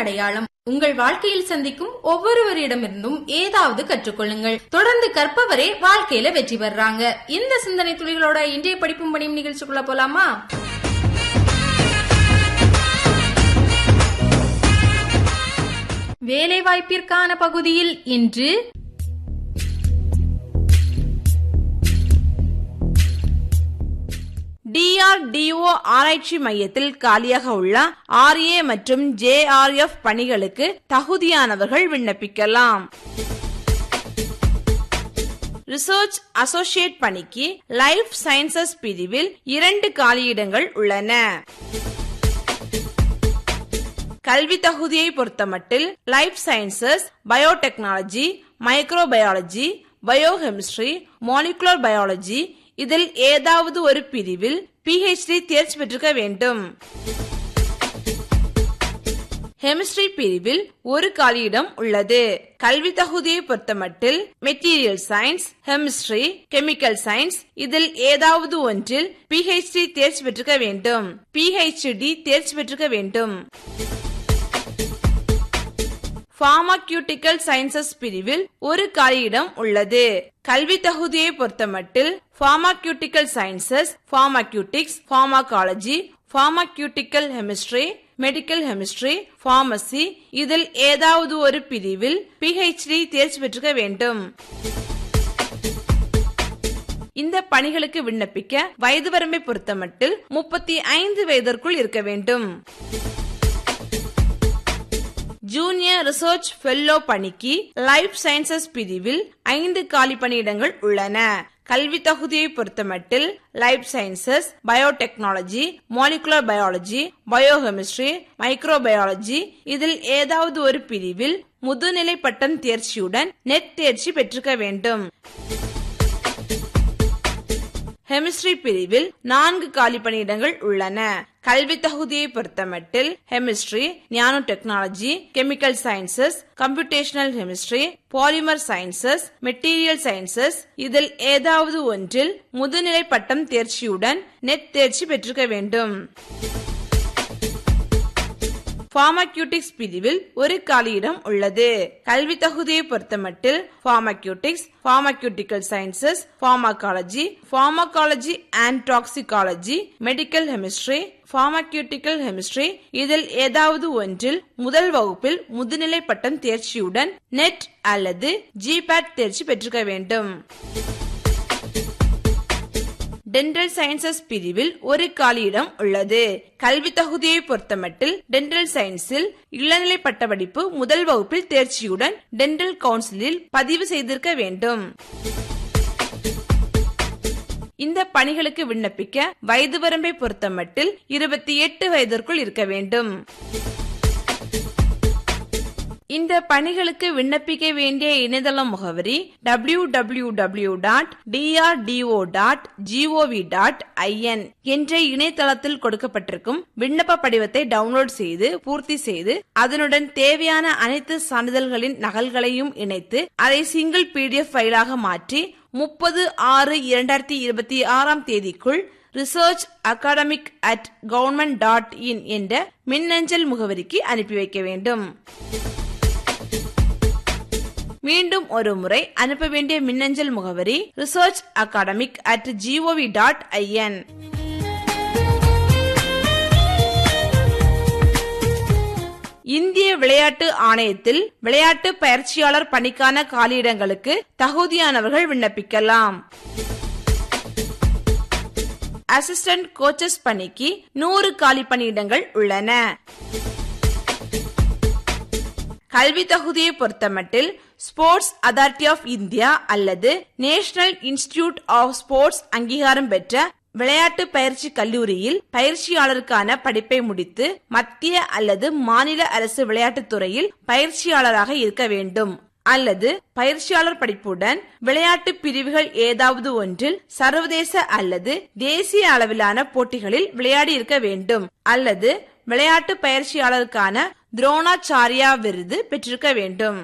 அடையாளம். உங்கள் வாழ்க்கையில் சந்திக்கும் ஒவ்வொருவரிடமிருந்தும் ஏதாவது கற்றுக்கொள்ளுங்கள். தொடர்ந்து கற்பவரே வாழ்க்கையில வெற்றி பெறாங்க. இந்த சிந்தனை துளிகளோட இன்றைய படிப்பும் பணியும் நிகழ்ச்சிக்குள்ள போலாமா? வேலைவாய்ப்பிற்கான பகுதியில் இன்று DRDO ஆராய்ச்சி மையத்தில் காலியாக உள்ள RA மற்றும் JRF பணிகளுக்கு தகுதியானவர்கள் விண்ணப்பிக்கலாம். ரிசர்ச் அசோசியேட் பணிக்கு லைஃப் சயின்சஸ் பிரிவில் 2 காலியிடங்கள் உள்ளன. கல்வி தகுதியை பொறுத்தமட்டில் life sciences, biotechnology, microbiology, biochemistry, molecular biology இதில் ஏதாவது ஒரு பிரிவில் PhD தேர்ச்சி பெற்றிருக்க வேண்டும். கெமிஸ்ட்ரி பிரிவில் 1 காலியிடம் உள்ளது. கல்வி தகுதியை பொறுத்தமட்டில் material science, chemistry, chemical science இதில் ஏதாவது ஒன்றில் PhD தேர்ச்சி பெற்றிருக்க வேண்டும். PhD தேர்ச்சி பெற்றிருக்க வேண்டும். பார்மாக்யூட்டிக்கல் சயின்சஸ் பிரிவில் 1 காலியிடம் உள்ளது. கல்வி தகுதியை பொறுத்தமட்டில் பார்மாக்யூட்டிக்கல் sciences, பார்மாக்யூட்டிக்ஸ், பார்மாகாலஜி, பார்மாக்யூட்டிக்கல் chemistry, medical chemistry, pharmacy இதில் ஏதாவது ஒரு பிரிவில் PhD தேர்ச்சி பெற்றிருக்க வேண்டும். இந்த பணிகளுக்கு விண்ணப்பிக்க வயது வரம்பை பொறுத்தமட்டில் 35 வயதிற்குள் இருக்க வேண்டும். ஜூனியர் ரிசர்ச் ஃபெல்லோ பணிக்கு லைஃப் சயின்சஸ் பிரிவில் 5 காலி பணியிடங்கள் உள்ளன. கல்வி தகுதியை பொறுத்தமட்டில் life sciences, biotechnology, molecular biology, biochemistry, microbiology இதில் ஏதாவது ஒரு பிரிவில் முதுநிலை பட்டம் தேர்ச்சியுடன் நெட் தேர்ச்சி பெற்றிருக்க வேண்டும். கெமிஸ்ட்ரி பிரிவில் 4 காலி பணியிடங்கள் உள்ளன. கல்வி தகுதியை பொறுத்தமட்டில் chemistry, nano technology, chemical sciences, computational chemistry, polymer sciences, material sciences இதில் ஏதாவது ஒன்றில் முதுநிலை பட்டம் தேர்ச்சியுடன் நெட் தேர்ச்சி பெற்றிருக்க வேண்டும். பார்மாக்யூட்டிக்ஸ் பிரிவில் 1 காலியிடம் உள்ளது. கல்வி தகுதியை பொறுத்தமட்டில் பார்மாக்யூட்டிக்ஸ், பார்மாக்யூட்டிக்கல் sciences, பார்மாகாலஜி, பார்மாகாலஜி and toxicology, medical chemistry, பார்மாக்யூட்டிக்கல் chemistry இதில் ஏதாவது ஒன்றில் முதல் வகுப்பில் முதுநிலை பட்டம் தேர்ச்சியுடன் நெட் அல்லது GPAT தேர்ச்சி பெற்றிருக்க வேண்டும். டென்டல் சயின்சஸ் பிரிவில் 1 காலியிடம் உள்ளது. கல்வி தகுதியை பொறுத்தமட்டில் டென்டல் சயின்ஸில் இளநிலை பட்டப்படிப்பு முதல் வகுப்பில் தேர்ச்சியுடன் டென்டல் கவுன்சிலில் பதிவு செய்திருக்க வேண்டும். இந்த பணிகளுக்கு விண்ணப்பிக்க வயது வரம்பை பொறுத்தமட்டில் 28 வயதிற்குள் இருக்க வேண்டும். இந்த பணிகளுக்கு விண்ணப்பிக்க வேண்டிய இணையதள முகவரி www.drdo.gov.in என்ற இணையதளத்தில் கொடுக்கப்பட்டிருக்கும் விண்ணப்ப படிவத்தை டவுன்லோட் செய்து பூர்த்தி செய்து அதனுடன் தேவையான அனைத்து சான்றிதழ்களின் நகல்களையும் இணைத்து அதை சிங்கிள் PDF ஃபைலாக மாற்றி 30/6/2026 தேதிக்குள் ரிசர்ச் academic@government.in என்ற மின்னஞ்சல் முகவரிக்கு அனுப்பி வைக்க வேண்டும். மீண்டும் ஒரு முறை அனுப்ப வேண்டிய மின்னஞ்சல் முகவரி researchacademic@gov.in. இந்திய விளையாட்டு ஆணையத்தில் விளையாட்டு பயிற்சியாளர் பணிக்கான காலியிடங்களுக்கு தகுதியானவர்கள் விண்ணப்பிக்கலாம். அசிஸ்டன்ட் கோச்சஸ் பணிக்கு 100 காலி பணியிடங்கள் உள்ளன. கல்வி தகுதியை பொறுத்தமட்டில் ஸ்போர்ட்ஸ் அத்தாரிட்டி ஆஃப் இந்தியா அல்லது நேஷனல் இன்ஸ்டிடியூட் ஆஃப் ஸ்போர்ட்ஸ் அங்கீகாரம் பெற்ற விளையாட்டு பயிற்சி கல்லூரியில் பயிற்சியாளருக்கான படிப்பை முடித்து மத்திய அல்லது மாநில அரசு விளையாட்டுத் துறையில் பயிற்சியாளராக இருக்க வேண்டும் அல்லது பயிற்சியாளர் படிப்புடன் விளையாட்டு பிரிவுகள் ஏதாவது ஒன்றில் சர்வதேச அல்லது தேசிய அளவிலான போட்டிகளில் விளையாடி இருக்க வேண்டும் அல்லது விளையாட்டு பயிற்சியாளருக்கான துரோணாச்சாரியா விருது பெற்றிருக்க வேண்டும்.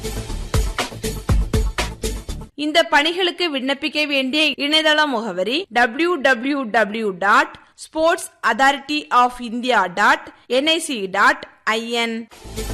இந்த பணிகளுக்கு விண்ணப்பிக்க வேண்டிய இணையதள முகவரி www.sportsauthority.of india.nic.in.